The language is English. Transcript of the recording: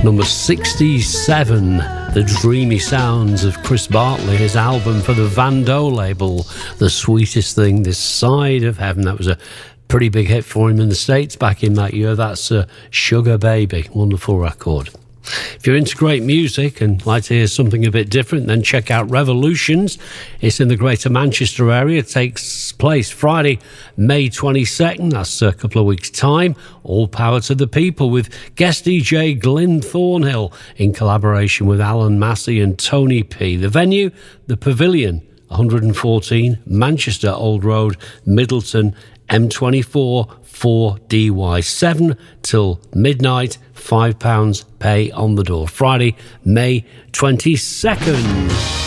Number 67, the dreamy sounds of Chris Bartley, his album for the Van Doe label, The Sweetest Thing This Side of Heaven. That was a pretty big hit for him in the States back in that year. That's Sugar Baby, wonderful record. If you're into great music and like to hear something a bit different, then check out Revolutions. It's in the Greater Manchester area. It takes place Friday, May 22nd. That's a couple of weeks' time. All power to the people with guest DJ Glyn Thornhill in collaboration with Alan Massey and Tony P. The venue, the Pavilion, 114 Manchester Old Road, Middleton, M24 4DY. 7 till midnight. £5 pay on the door. Friday, May 22nd.